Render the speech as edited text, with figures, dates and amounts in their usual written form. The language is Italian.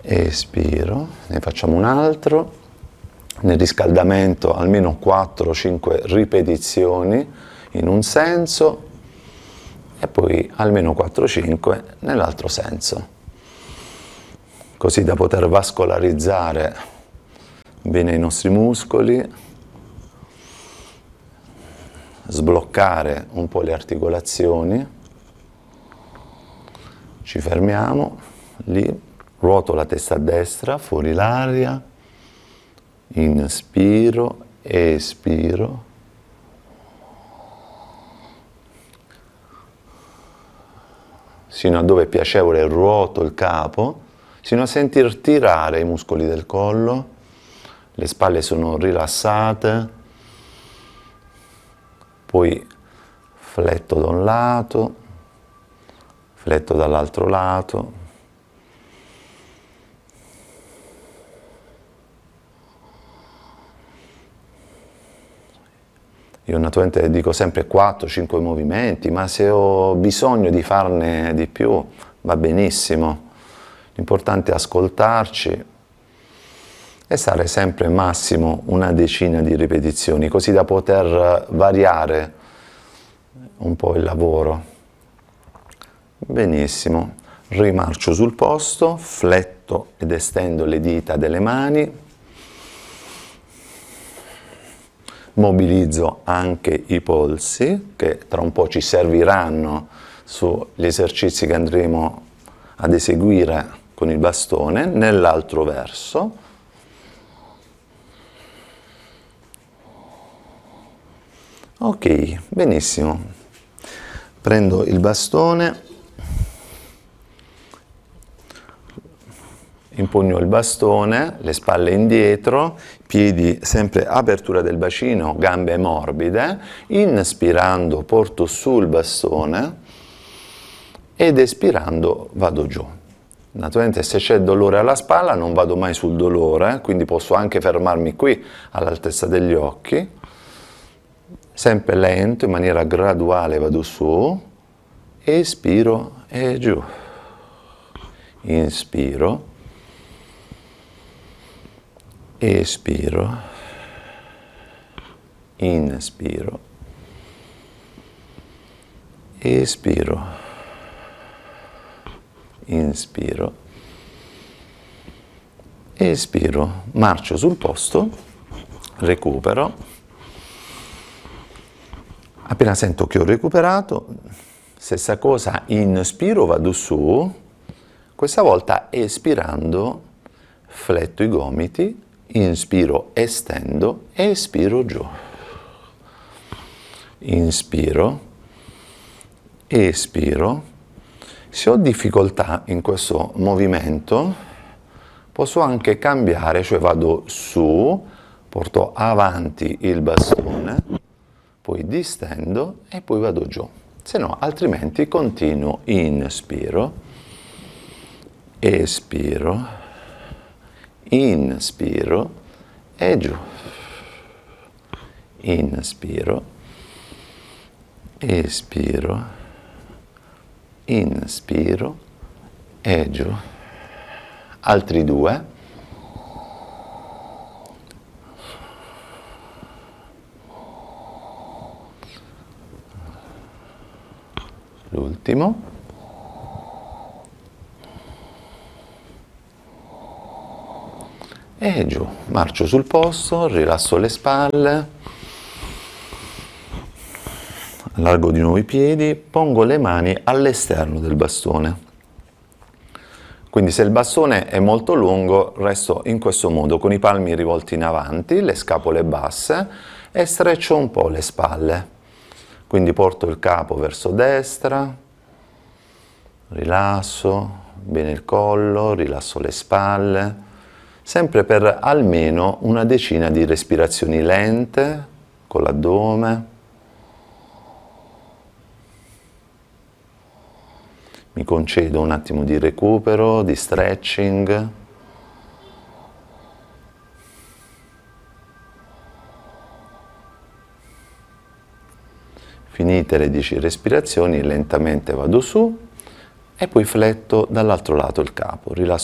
espiro, ne facciamo un altro. Nel riscaldamento almeno 4-5 ripetizioni in un senso e poi almeno 4-5 nell'altro senso, così da poter vascolarizzare bene i nostri muscoli, sbloccare un po' le articolazioni. Ci fermiamo, lì, ruoto la testa a destra, fuori l'aria, inspiro, espiro, sino a dove è piacevole ruoto il capo, sino a sentir tirare i muscoli del collo, le spalle sono rilassate, poi fletto da un lato, fletto dall'altro lato, io naturalmente dico sempre 4-5 movimenti, ma se ho bisogno di farne di più va benissimo. L'importante è ascoltarci e stare sempre massimo una decina di ripetizioni, così da poter variare un po' il lavoro. Benissimo, rimarcio sul posto, fletto ed estendo le dita delle mani, mobilizzo anche i polsi, che tra un po' ci serviranno sugli esercizi che andremo ad eseguire con il bastone, nell'altro verso. Ok, benissimo. Prendo il bastone, impugno il bastone, le spalle indietro, piedi sempre apertura del bacino, gambe morbide, inspirando porto sul bastone ed espirando vado giù. Naturalmente se c'è dolore alla spalla non vado mai sul dolore, quindi posso anche fermarmi qui all'altezza degli occhi, sempre lento, in maniera graduale vado su, espiro e giù, inspiro, espiro, inspiro, espiro, inspiro, espiro, marcio sul posto, recupero. Appena sento che ho recuperato, stessa cosa, inspiro, vado su, questa volta espirando, fletto i gomiti, inspiro, estendo, espiro giù. Inspiro, espiro. Se ho difficoltà in questo movimento, posso anche cambiare, cioè vado su, porto avanti il bastone, poi distendo e poi vado giù. Se no, altrimenti continuo, inspiro, espiro, inspiro e giù, inspiro, espiro, inspiro e giù. Altri due. L'ultimo. E giù, marcio sul posto, rilasso le spalle, allargo di nuovo i piedi, pongo le mani all'esterno del bastone. Quindi se il bastone è molto lungo, resto in questo modo, con i palmi rivolti in avanti, le scapole basse e streccio un po' le spalle. Quindi porto il capo verso destra, rilasso bene il collo, rilasso le spalle, sempre per almeno una decina di respirazioni lente con l'addome. Mi concedo un attimo di recupero, di stretching. Finite le 10 respirazioni, lentamente vado su e poi fletto dall'altro lato il capo, rilasso